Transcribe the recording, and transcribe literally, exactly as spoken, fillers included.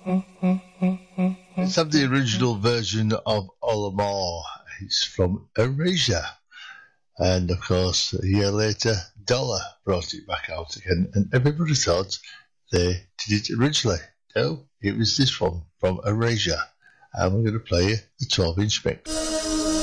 Let's have the original version of Olamore. It's from Erasure. And of course, a year later, Dollar brought it back out again. And everybody thought they did it originally. No, it was this one from Erasure. And we're going to play you the twelve inch mix.